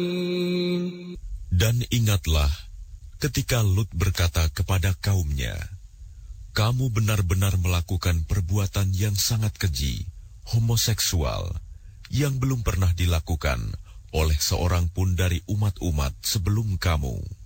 Dan ingatlah ketika Lut berkata kepada kaumnya, "Kamu benar-benar melakukan perbuatan yang sangat keji, homoseksual, yang belum pernah dilakukan oleh seorang pun dari umat-umat sebelum kamu.